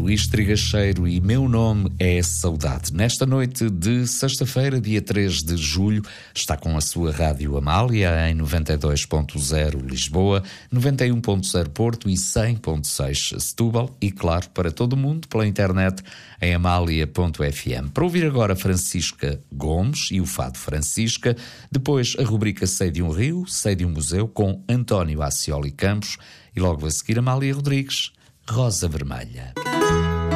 Luís Trigacheiro e Meu Nome é Saudade. Nesta noite de sexta-feira, dia 3 de julho, está com a sua Rádio Amália em 92.0 Lisboa, 91.0 Porto e 100.6 Setúbal e, claro, para todo o mundo pela internet em amália.fm. Para ouvir agora Francisca Gomes e o Fado Francisca, depois a rubrica Sei de um Rio, Sei de um Museu com António Ascioli Campos e logo a seguir Amália Rodrigues, Rosa Vermelha.